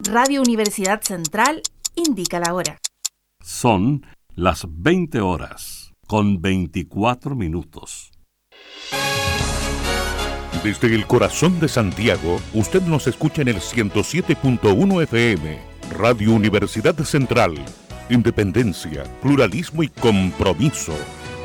Radio Universidad Central indica la hora. Son las 20 horas con 24 minutos. Desde el corazón de Santiago, usted nos escucha en el 107.1 FM. Radio Universidad Central. Independencia, pluralismo y compromiso.